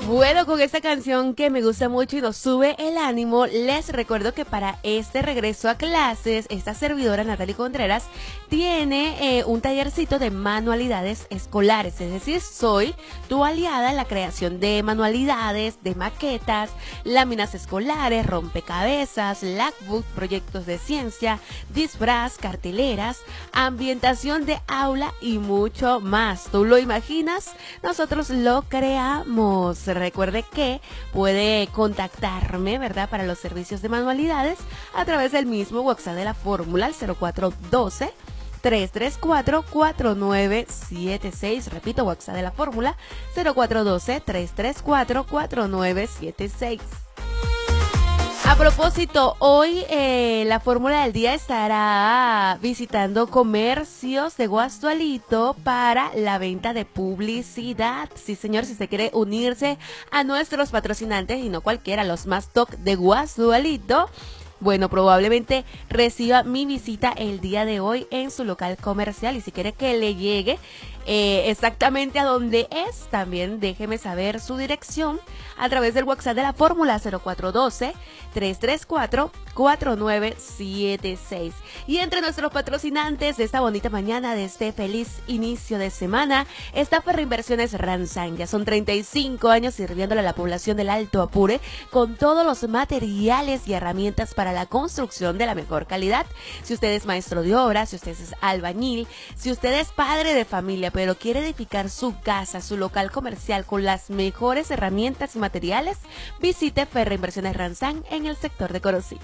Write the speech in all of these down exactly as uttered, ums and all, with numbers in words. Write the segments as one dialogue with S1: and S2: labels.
S1: Bueno, con esta canción que me gusta mucho y nos sube el ánimo, les recuerdo que para este regreso a clases, esta servidora Natalie Contreras tiene eh, un tallercito de manualidades escolares, es decir, soy tu aliada en la creación de manualidades, de maquetas, láminas escolares, rompecabezas, logbook, proyectos de ciencia, disfraz, carteleras, ambientación de aula y mucho más. ¿Tú lo imaginas? Nosotros lo creamos. Recuerde que puede contactarme, ¿verdad?, para los servicios de manualidades a través del mismo WhatsApp de la fórmula, el cero cuatro uno dos, tres tres cuatro, cuatro nueve siete seis. Repito, WhatsApp de la fórmula, cero cuatro uno dos, tres tres cuatro, cuatro nueve siete seis. A propósito, hoy eh, la fórmula del día estará visitando comercios de Guasdualito para la venta de publicidad. Sí, señor, si usted quiere unirse a nuestros patrocinantes y no cualquiera, los más top de Guasdualito, bueno, probablemente reciba mi visita el día de hoy en su local comercial, y si quiere que le llegue eh, exactamente a donde es, también déjeme saber su dirección a través del WhatsApp de la fórmula cero cuatro uno dos, tres tres cuatro, cuatro nueve siete seis. Y entre nuestros patrocinantes de esta bonita mañana, de este feliz inicio de semana, está Ferreinversiones Ranzán. Ya son treinta y cinco años sirviéndole a la población del Alto Apure con todos los materiales y herramientas para la construcción de la mejor calidad. Si usted es maestro de obra, si usted es albañil, si usted es padre de familia pero quiere edificar su casa, su local comercial con las mejores herramientas y materiales, visite Ferreinversiones Ranzán en el sector de Corocito.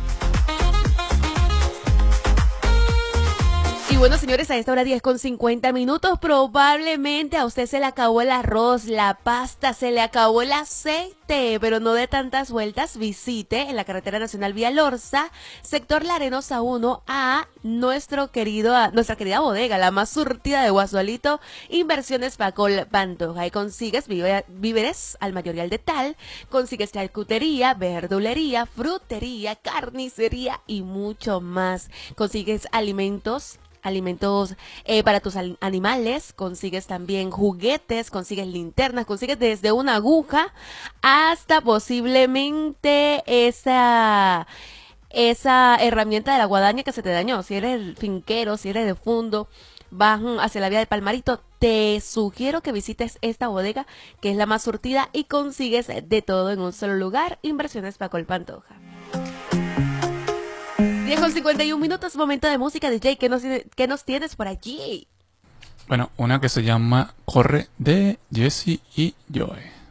S1: Y bueno, señores, a esta hora diez con cincuenta minutos, probablemente a usted se le acabó el arroz, la pasta, se le acabó el aceite, pero no de tantas vueltas. Visite en la carretera nacional Vía Lorza, sector La Arenosa uno, a nuestro querido, a nuestra querida bodega, la más surtida de Guasdualito, Inversiones Pacol Pantoja. Ahí consigues víveres al mayor y al detal, consigues charcutería, verdulería, frutería, carnicería y mucho más. Consigues alimentos alimentos eh, para tus animales, consigues también juguetes, consigues linternas, consigues desde una aguja hasta posiblemente esa esa herramienta de la guadaña que se te dañó. Si eres finquero, si eres de fondo, vas hacia la vía del Palmarito, te sugiero que visites esta bodega, que es la más surtida, y consigues de todo en un solo lugar. Inversiones Pacol Pantoja. diez con cincuenta y un minutos, momento de música. D J, ¿qué nos, qué nos tienes por allí?
S2: Bueno, una que se llama Corre, de Jesse y Joe.